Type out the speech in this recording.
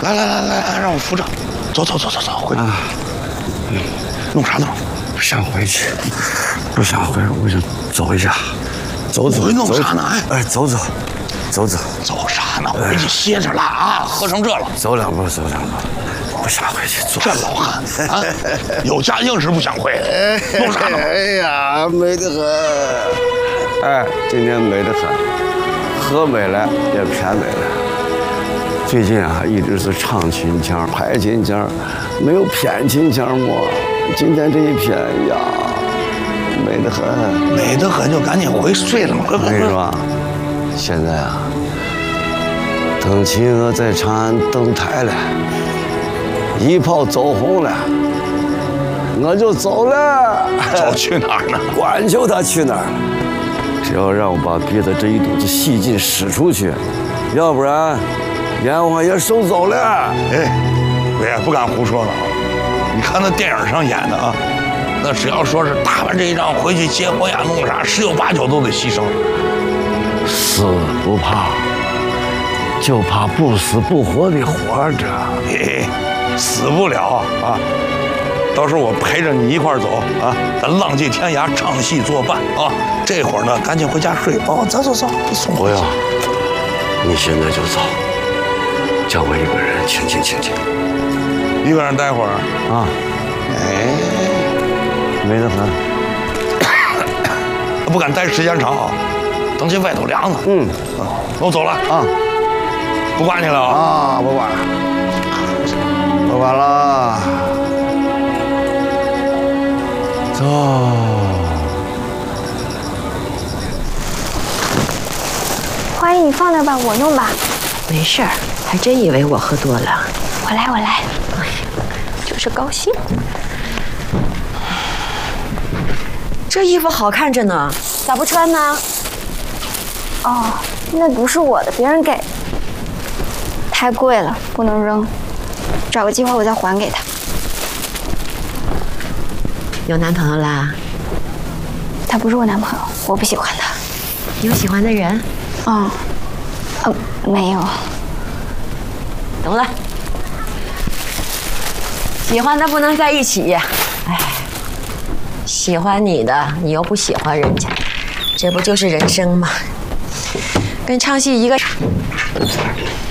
来，让我扶着。走，回去。弄啥呢？ 不想回去，不想回去，我想走一下，走。 弄啥呢？ 哎，走。 走啥呢？回去歇着了啊！喝成这了。 走两步，不想回去。 这老汉啊，有家硬是不想回。弄啥呢？ 哎呀，美得很。哎，今天美得很，喝美了也偏美了。最近啊，一直是唱秦腔、拍秦腔，没有偏秦腔么？今天这一偏呀，美得很， 就赶紧回睡了嘛。 我跟你说，现在啊，等秦娥在长安登台了，一炮走红了，我就走了。 走去哪儿呢？ 管求他去哪儿，只要让我把憋的这一肚子细劲使出去，要不然连我也收走了。 哎，我也不敢胡说了啊！你看那电影上演的啊，那只要说是打完这一仗回去结婚呀弄啥，十有八九都得牺牲。 死不怕，就怕不死不活的活着。 死不了啊！到时候我陪着你一块儿走啊，咱浪迹天涯，唱戏作伴啊！这会儿呢，赶紧回家睡哦。走，送不要，你现在就走，叫我一个人清静。 一个人待会儿啊？美得很。 不敢待时间长啊，等这外头凉了。我走了啊，不管你了啊，不管了，走。 花姨，你放那吧，我弄吧。 没事儿，还真以为我喝多了。 我来，就是高兴。 这衣服好看着呢，咋不穿呢？ 哦，那不是我的，别人给的，太贵了，不能扔。找个机会我再还给他。 有男朋友啦？ 他不是我男朋友，我不喜欢他。 有喜欢的人？ 没有。 懂了。喜欢的不能在一起，哎，喜欢你的，你又不喜欢人家，这不就是人生吗？跟唱戏一个。